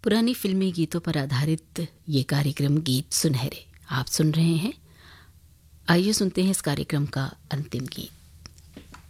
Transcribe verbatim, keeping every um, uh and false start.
पुरानी फिल्मी गीतों पर आधारित ये कार्यक्रम गीत सुनहरे आप सुन रहे हैं। आइए सुनते हैं इस कार्यक्रम का अंतिम गीत।